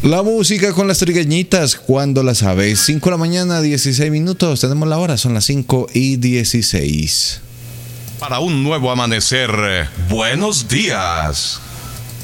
La música con las trigueñitas, cuando la sabes. 5 de la mañana, 16 minutos. Tenemos la hora, son las 5:16. Para un nuevo amanecer, buenos días.